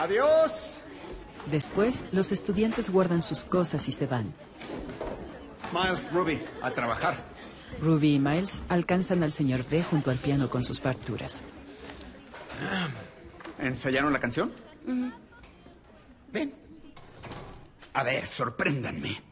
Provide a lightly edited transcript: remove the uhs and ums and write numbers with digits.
Adiós. Después, los estudiantes guardan sus cosas y se van. Miles, Ruby, a trabajar. Ruby y Miles alcanzan al señor B junto al piano con sus partituras. ¿Ensayaron la canción? Ven. A ver, sorpréndanme.